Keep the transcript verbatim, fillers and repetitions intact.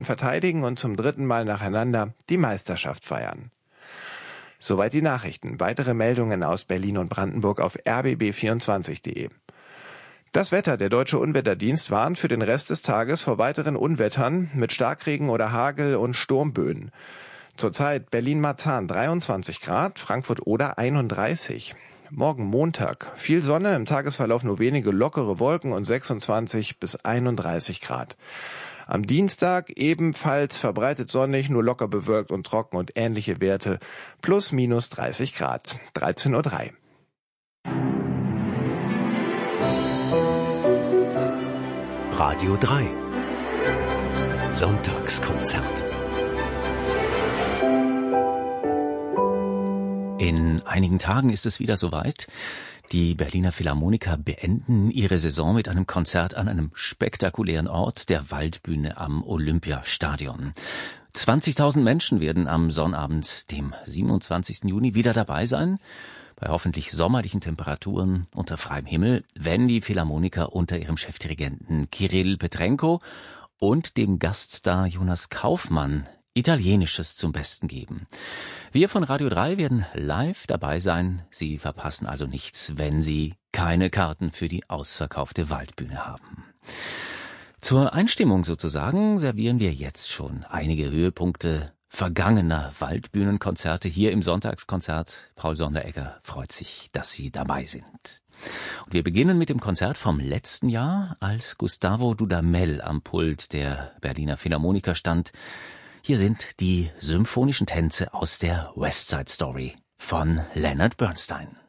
verteidigen und zum dritten Mal nacheinander die Meisterschaft feiern. Soweit die Nachrichten. Weitere Meldungen aus Berlin und Brandenburg auf r b b vierundzwanzig punkt de. Das Wetter. Der Deutsche Unwetterdienst warnt für den Rest des Tages vor weiteren Unwettern mit Starkregen oder Hagel und Sturmböen. Zurzeit Berlin-Marzahn dreiundzwanzig Grad, Frankfurt-Oder einunddreißig. Morgen Montag. Viel Sonne, im Tagesverlauf nur wenige lockere Wolken und sechsundzwanzig bis einunddreißig Grad. Am Dienstag ebenfalls verbreitet sonnig, nur locker bewölkt und trocken und ähnliche Werte, plus minus dreißig Grad. dreizehn Uhr drei. Radio drei. Sonntagskonzert. In einigen Tagen ist es wieder soweit. Die Berliner Philharmoniker beenden ihre Saison mit einem Konzert an einem spektakulären Ort, der Waldbühne am Olympiastadion. zwanzigtausend Menschen werden am Sonnabend, dem siebenundzwanzigsten Juni, wieder dabei sein, bei hoffentlich sommerlichen Temperaturen unter freiem Himmel, wenn die Philharmoniker unter ihrem Chefdirigenten Kirill Petrenko und dem Gaststar Jonas Kaufmann Italienisches zum Besten geben. Wir von Radio drei werden live dabei sein. Sie verpassen also nichts, wenn Sie keine Karten für die ausverkaufte Waldbühne haben. Zur Einstimmung sozusagen servieren wir jetzt schon einige Höhepunkte vergangener Waldbühnenkonzerte hier im Sonntagskonzert. Paul Sonderegger freut sich, dass Sie dabei sind. Und wir beginnen mit dem Konzert vom letzten Jahr, als Gustavo Dudamel am Pult der Berliner Philharmoniker stand. Hier sind die symphonischen Tänze aus der West Side Story von Leonard Bernstein.